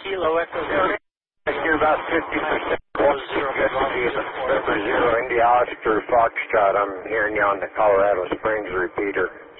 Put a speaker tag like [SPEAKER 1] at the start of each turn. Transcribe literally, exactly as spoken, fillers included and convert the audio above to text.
[SPEAKER 1] Kilo Echo Zero.
[SPEAKER 2] You're about fifty percent. Zero India Oscar Foxtrot. I'm hearing you on the Colorado Springs repeater.